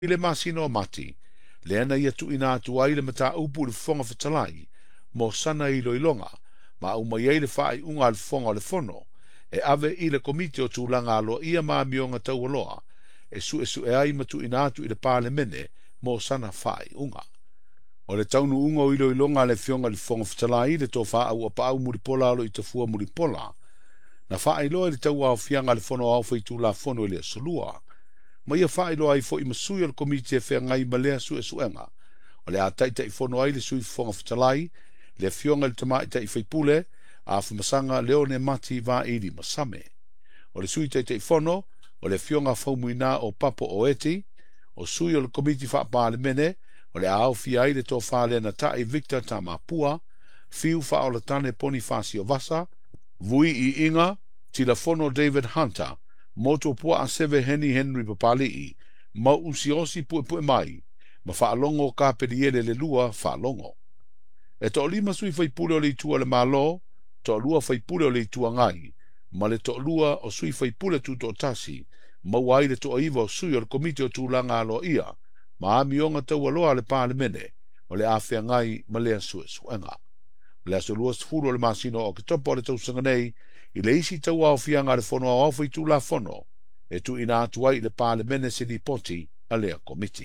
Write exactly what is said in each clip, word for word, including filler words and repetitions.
i le masino mati, le ana ia tu ina atu ai le mata upu le fonga fatalai, mo sana i loilonga, ma au mai le fai unga le fonga le fono, e ave i le komite o tūlanga alo ia maa mionga tau aloa, e su e su e ai matu ina atu i le pāle mene, mo sana fai unga. O le taunu unga o ilo ilonga le fionga le fonga fatalai le tofa au apa au muripola alo i tafua muripola, na fai loa le tau au fianga le fono au fai tūla fono le solua, ma ia fai loa i fo i masui al komite e fea ngai malea su e suenga, o le a taita i fono ai le sui fonga fatalai, le fionga le tama i ta i fai pule, a fumasanga leone mati va ili masame. O le sui taita i fono, o le fionga faumuina o papo o eti, o sui o le komiti fa paale mene, o le au fia i le tō whale na ta i Victor Tamapua, fiu fa o le tane Bonifacio Vasa, vui i inga, tila fono David Hunter, moto pua a seve Henny Henry Papalii, ma usi osi pue pue mai, ma whaalongo ka periele le lua whaalongo. E to lima sui fai pule o le itua le malo, to lua fai pule o le itua ngai, ma le to lua o sui fai pule tu to tasi, ma wai le to aiva o sui o le komite o tūlanga alo ia, ma ami onga tau aloa le pāle mene, o le awhia ngai ma lea sue suenga. Le aso lua sfuru o le masino o ke topo le tau sanganei, i le isi tau au fianga le fono au fai tūla fono, e tu ina atuai le pāle mene se ni poti a lea komiti.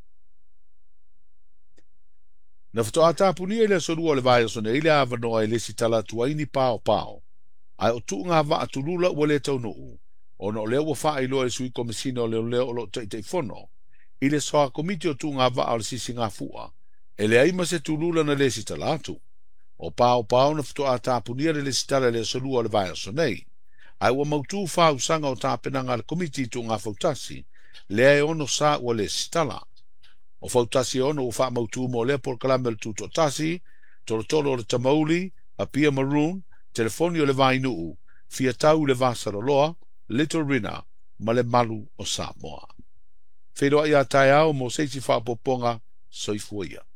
Na fito atapuni ele sorua le vai sone ile avanoa ile sitala tuaini pao pao. Ai o tu nga va atulula o le tau nuu. O no leo wa faa ilo e sui komisino leo leo lo te te fono. Ile soa komiti o tu nga va al sisi nga fua. Ele aima se tulula na le sitala atu. O pao pao na fito atapuni ele sitala le sorua le vai sone. Ai wa mautu fa usanga o tapenanga le komiti tu nga fautasi. Le ono sa o le sitala. O fautasi ono o wha mautu mo lea por kalamel tuto tasi, tolo tolo o le tamauli, a pia maroon, telefoni o le vainuu, fia tau le vasaroloa, Little Rina, ma le malu o Samoa. Wheroa ia tae au mo seisi wha poponga, soifuia.